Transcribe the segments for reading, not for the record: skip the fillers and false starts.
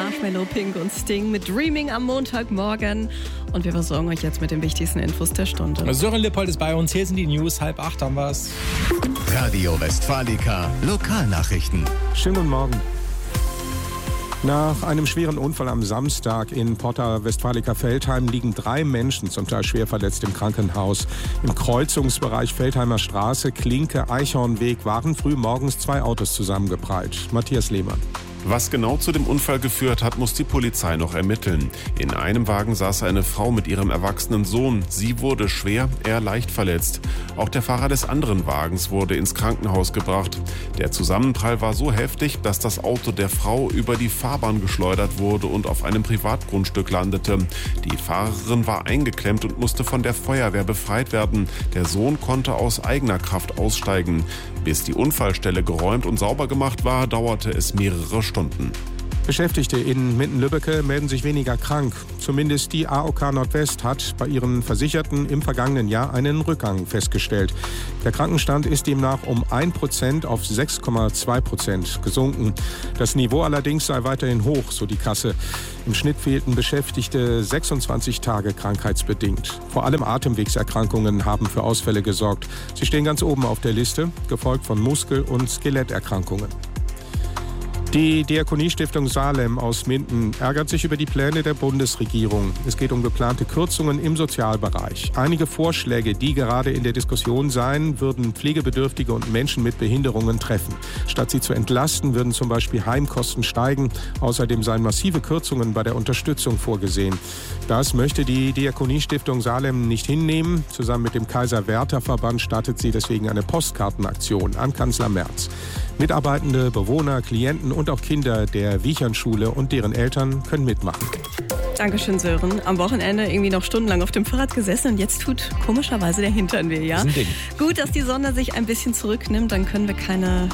Marshmallow, Pink und Sting mit Dreaming am Montagmorgen. Und wir versorgen euch jetzt mit den wichtigsten Infos der Stunde. Sören Lippold ist bei uns. Hier sind die News. 7:30 haben wir's. Radio Westfalica Lokalnachrichten. Schönen guten Morgen. Nach einem schweren Unfall am Samstag in Porta Westfalica-Veltheim liegen 3 Menschen, zum Teil schwer verletzt, im Krankenhaus. Im Kreuzungsbereich Veltheimer Straße, Klinke, Eichhornweg waren früh morgens 2 Autos zusammengeprallt. Matthias Lehmann. Was genau zu dem Unfall geführt hat, muss die Polizei noch ermitteln. In einem Wagen saß eine Frau mit ihrem erwachsenen Sohn. Sie wurde schwer, er leicht verletzt. Auch der Fahrer des anderen Wagens wurde ins Krankenhaus gebracht. Der Zusammenprall war so heftig, dass das Auto der Frau über die Fahrbahn geschleudert wurde und auf einem Privatgrundstück landete. Die Fahrerin war eingeklemmt und musste von der Feuerwehr befreit werden. Der Sohn konnte aus eigener Kraft aussteigen. Bis die Unfallstelle geräumt und sauber gemacht war, dauerte es mehrere Stunden. Beschäftigte in Minden-Lübbecke melden sich weniger krank. Zumindest die AOK Nordwest hat bei ihren Versicherten im vergangenen Jahr einen Rückgang festgestellt. Der Krankenstand ist demnach um 1% auf 6,2% gesunken. Das Niveau allerdings sei weiterhin hoch, so die Kasse. Im Schnitt fehlten Beschäftigte 26 Tage krankheitsbedingt. Vor allem Atemwegserkrankungen haben für Ausfälle gesorgt. Sie stehen ganz oben auf der Liste, gefolgt von Muskel- und Skeletterkrankungen. Die Diakoniestiftung Salem aus Minden ärgert sich über die Pläne der Bundesregierung. Es geht um geplante Kürzungen im Sozialbereich. Einige Vorschläge, die gerade in der Diskussion seien, würden Pflegebedürftige und Menschen mit Behinderungen treffen. Statt sie zu entlasten, würden zum Beispiel Heimkosten steigen. Außerdem seien massive Kürzungen bei der Unterstützung vorgesehen. Das möchte die Diakoniestiftung Salem nicht hinnehmen. Zusammen mit dem Kaiser-Werther-Verband startet sie deswegen eine Postkartenaktion an Kanzler Merz. Mitarbeitende, Bewohner, Klienten und auch Kinder der Wiechernschule und deren Eltern können mitmachen. Dankeschön, Sören. Am Wochenende irgendwie noch stundenlang auf dem Fahrrad gesessen und jetzt tut komischerweise der Hintern weh, ja? Das ist ein Ding. Gut, dass die Sonne sich ein bisschen zurücknimmt, dann können wir keine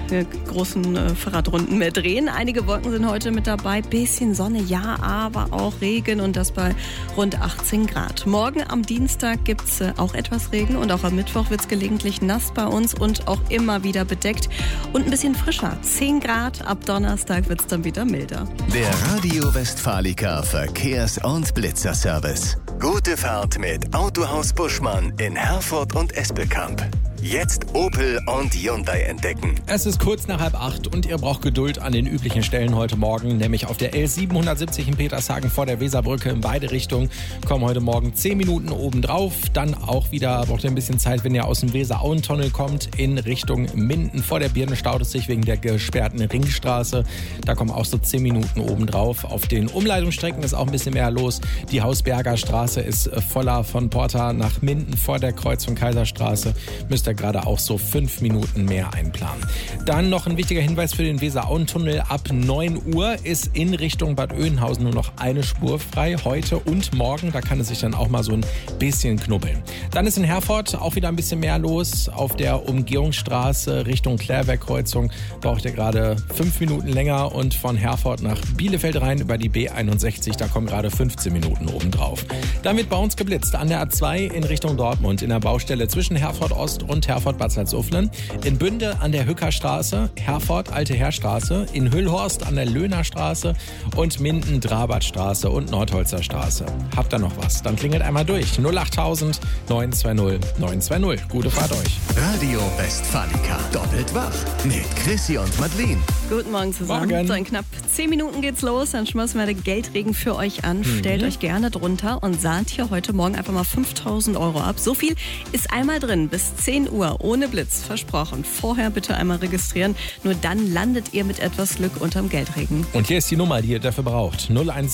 großen Fahrradrunden mehr drehen. Einige Wolken sind heute mit dabei, bisschen Sonne, ja, aber auch Regen und das bei rund 18 Grad. Morgen am Dienstag gibt's auch etwas Regen und auch am Mittwoch wird's gelegentlich nass bei uns und auch immer wieder bedeckt und ein bisschen frischer. 10 Grad, ab Donnerstag wird's dann wieder milder. Der Radio Westfalica Verkehrs- und Blitzerservice. Gute Fahrt mit Autohaus Buschmann in Herford und Espelkamp. Jetzt Opel und Hyundai entdecken. Es ist kurz nach 7:30 und ihr braucht Geduld an den üblichen Stellen heute Morgen, nämlich auf der L770 in Petershagen vor der Weserbrücke in beide Richtungen. Kommen heute Morgen 10 Minuten obendrauf. Dann auch wieder, braucht ihr ein bisschen Zeit, wenn ihr aus dem Weser-Auen-Tunnel kommt, in Richtung Minden. Vor der Birne staut es sich wegen der gesperrten Ringstraße. Da kommen auch so 10 Minuten obendrauf. Auf den Umleitungsstrecken ist auch ein bisschen mehr los. Die Hausberger Straße ist voller von Porta nach Minden vor der Kreuzung Kaiserstraße. Müsst ihr gerade auch so 5 Minuten mehr einplanen. Dann noch ein wichtiger Hinweis für den Weser-Auen-Tunnel. Ab 9 Uhr ist in Richtung Bad Oeynhausen nur noch eine Spur frei. Heute und morgen. Da kann es sich dann auch mal so ein bisschen knubbeln. Dann ist in Herford auch wieder ein bisschen mehr los. Auf der Umgehungsstraße Richtung Klärwerk-Kreuzung braucht ihr gerade 5 Minuten länger. Und von Herford nach Bielefeld rein über die B61. Da kommen gerade 15 Minuten obendrauf. Dann wird bei uns geblitzt. An der A2 in Richtung Dortmund. In der Baustelle zwischen Herford Ost und Herford-Bad Salzuflen. In Bünde an der Hückerstraße, Herford Alte Heerstraße, in Hüllhorst an der Löhnerstraße und Minden Drabadstraße und Nordholzer Straße. Habt ihr noch was? Dann klingelt einmal durch. 08000 920 920. Gute Fahrt euch. Radio Westfalica. Doppelt wach mit Chrissy und Madeleine. Guten Morgen zusammen. Morgen. So, in knapp 10 Minuten geht's los. Dann schmeißen wir den Geldregen für euch an. Stellt euch gerne drunter und sahnt hier heute Morgen einfach mal 5.000 € ab. So viel ist einmal drin. Bis 10 Uhr ohne Blitz. Versprochen. Vorher bitte einmal registrieren. Nur dann landet ihr mit etwas Glück unterm Geldregen. Und hier ist die Nummer, die ihr dafür braucht.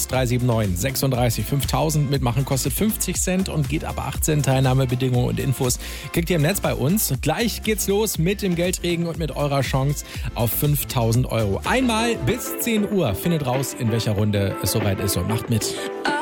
01379 36 5000. Mitmachen kostet 50 Cent und geht ab 18. Teilnahmebedingungen und Infos kriegt ihr im Netz bei uns. Gleich geht's los mit dem Geldregen und mit eurer Chance auf 5.000 €. Einmal bis 10 Uhr. Findet raus, in welcher Runde es soweit ist und macht mit.